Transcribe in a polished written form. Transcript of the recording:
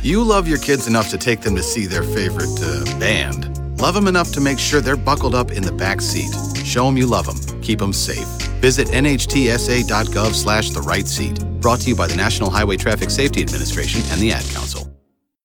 You love your kids enough to take them to see their favorite band. Love them enough to make sure they're buckled up in the back seat. Show them you love them. Keep them safe. Visit nhtsa.gov/the-right seat. Brought to you by the National Highway Traffic Safety Administration and the Ad Council.